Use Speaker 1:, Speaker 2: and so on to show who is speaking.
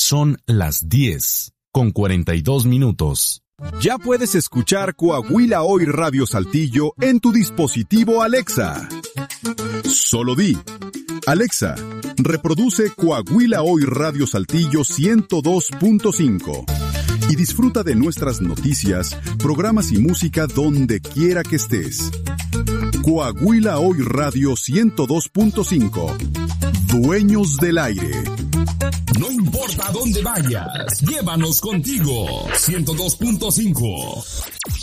Speaker 1: Son las 10:42.
Speaker 2: Ya puedes escuchar Coahuila Hoy Radio Saltillo en tu dispositivo Alexa. Solo di: Alexa, reproduce Coahuila Hoy Radio Saltillo 102.5 y disfruta de nuestras noticias, programas y música donde quiera que estés. Coahuila Hoy Radio 102.5. Dueños del aire.
Speaker 3: No importa dónde vayas, llévanos contigo. 102.5.